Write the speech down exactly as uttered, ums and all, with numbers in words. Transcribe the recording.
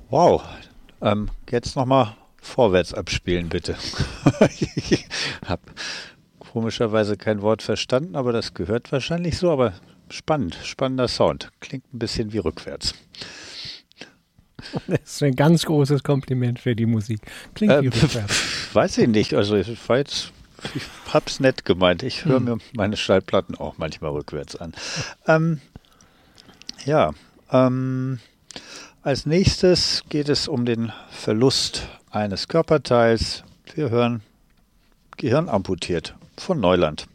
Wow. Ähm, jetzt nochmal vorwärts abspielen, bitte. Ich habe komischerweise kein Wort verstanden, aber das gehört wahrscheinlich so. Aber spannend, spannender Sound. Klingt ein bisschen wie rückwärts. Das ist ein ganz großes Kompliment für die Musik. Klingt wie Ähm, rückwärts. weiß ich nicht. Also ich war jetzt, ich hab's nett gemeint. Ich höre Hm. mir meine Schallplatten auch manchmal rückwärts an. Ähm, ja, ähm, als nächstes geht es um den Verlust eines Körperteils. Wir hören Gehirn amputiert von Neuland.